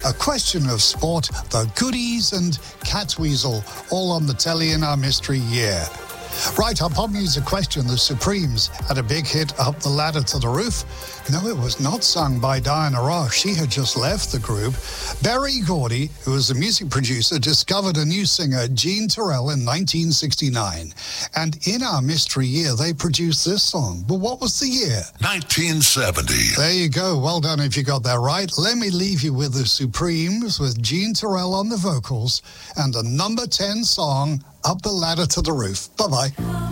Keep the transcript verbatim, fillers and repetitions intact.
a question of sport, the goodies and Catweasel, all on the telly in our mystery year. Right, our pop music question, the Supremes had a big hit, Up the Ladder to the Roof. No, it was not sung by Diana Ross. She had just left the group. Berry Gordy, who was the music producer, discovered a new singer, Jean Terrell, in nineteen sixty-nine. And in our mystery year, they produced this song. But what was the year? nineteen seventy. There you go. Well done if you got that right. Let me leave you with the Supremes with Jean Terrell on the vocals and a number ten song, Up the Ladder to the Roof. Bye-bye.